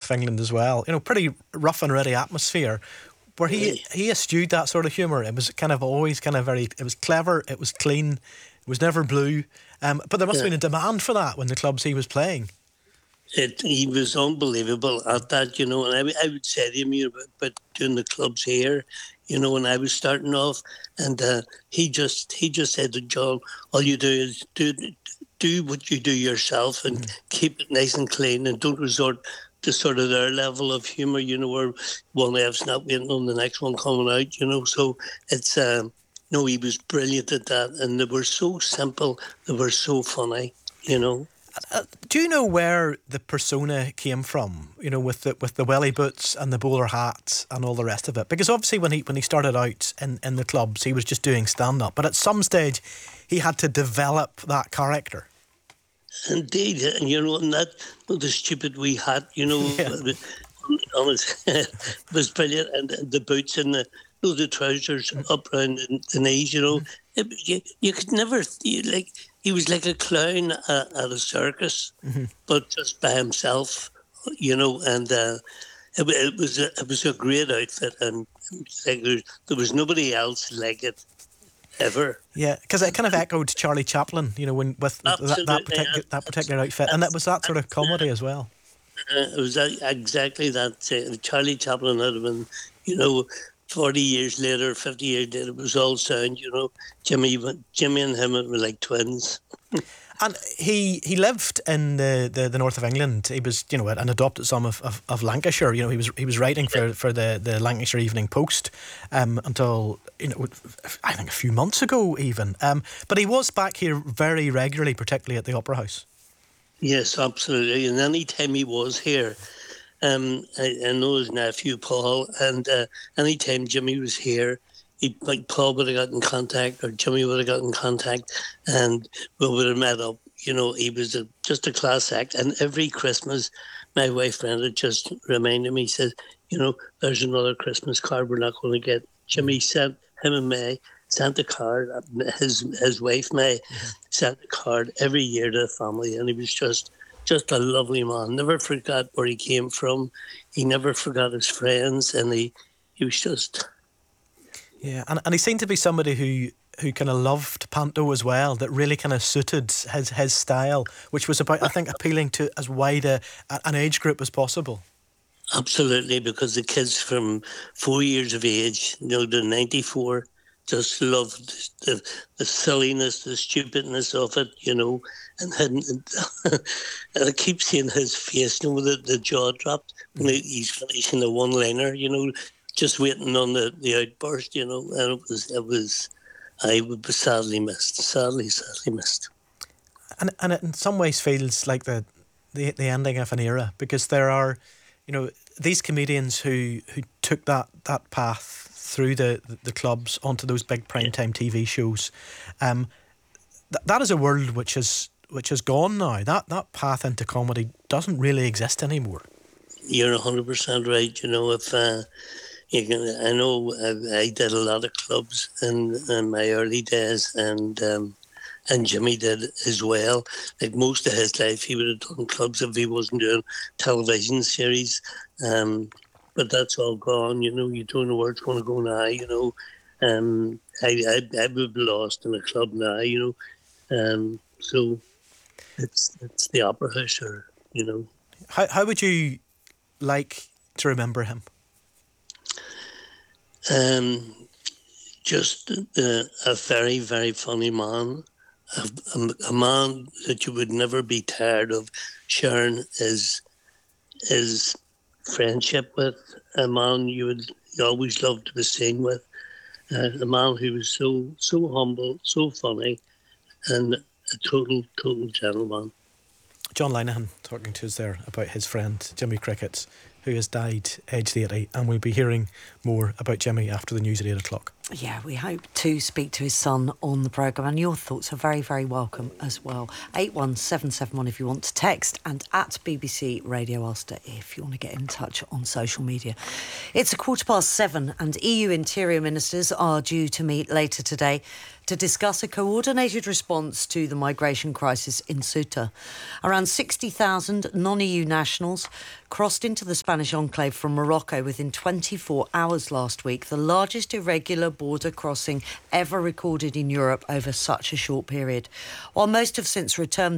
of England as well. Pretty rough and ready atmosphere. Where he eschewed that sort of humour. It was kind of always kind of it was clever, it was clean, it was never blue. But there must have been a demand for that when the clubs he was playing. He was unbelievable at that, and I would say to him about doing the clubs here, when I was starting off, and he just said to John, all you do is do what you do yourself and keep it nice and clean, and don't resort to sort of their level of humour, where one F's not waiting on the next one coming out, so it's no, he was brilliant at that, and they were so simple, they were so funny, Do you know where the persona came from? With the welly boots and the bowler hat and all the rest of it. Because obviously when he started out in the clubs, he was just doing stand up. But at some stage, he had to develop that character. Indeed, and that the stupid wee hat, on his head was brilliant, and the boots and the trousers up around the knees, you could never he was like a clown at a circus, but just by himself, and it was a great outfit, and there was nobody else like it ever. Yeah, because it kind of echoed Charlie Chaplin, when with that particular outfit, and that was that sort of comedy as well. It was exactly that. Charlie Chaplin had been, 40 years later, 50 years later, it was all sound, Jimmy and him were like twins. And he lived in the north of England. He was, an adopted son of Lancashire. He was writing for the Lancashire Evening Post until, I think a few months ago even. But he was back here very regularly, particularly at the Opera House. Yes, absolutely. And any time he was here, I know his nephew Paul, and any time Jimmy was here, Paul would have got in contact, or Jimmy would have got in contact, and we would have met up. He was just a class act. And every Christmas, my wife Brenda just reminded me, said, there's another Christmas card we're not going to get. Jimmy sent him and May sent a card. His wife May sent a card every year to the family, and he was just a lovely man. Never forgot where he came from. He never forgot his friends, and he was just... Yeah, and he seemed to be somebody who kind of loved panto as well, that really kind of suited his style, which was about, I think, appealing to as wide an age group as possible. Absolutely, because the kids from 4 years of age, to 94, just loved the silliness, the stupidness of it, and I keep seeing his face, the jaw dropped when he's finishing the one-liner, just waiting on the outburst, and I would be sadly missed. And it in some ways feels like the ending of an era, because there are, these comedians who took that path through the clubs onto those big primetime TV shows. That is a world which has gone now. That path into comedy doesn't really exist anymore. You're 100% right. If I know I did a lot of clubs in my early days, and Jimmy did as well. Like most of his life, he would have done clubs if he wasn't doing television series. But that's all gone. You don't know where it's going to go now. I would be lost in a club now. So it's the Opera House, or How would you like to remember him? Just a very, very funny man, a man that you would never be tired of sharing his friendship with, a man you always love to be seen with, a man who was so humble, so funny, and a total gentleman. John Linehan talking to us there about his friend Jimmy Cricket, who has died aged 80, and we'll be hearing more about Jimmy after the news at 8 o'clock. Yeah, we hope to speak to his son on the programme, and your thoughts are very, very welcome as well. 81771 if you want to text, and at BBC Radio Ulster if you want to get in touch on social media. It's 7:15, and EU Interior Ministers are due to meet later today to discuss a coordinated response to the migration crisis in Ceuta. Around 60,000 2,000 non-EU nationals crossed into the Spanish enclave from Morocco within 24 hours last week, the largest irregular border crossing ever recorded in Europe over such a short period. While most have since returned,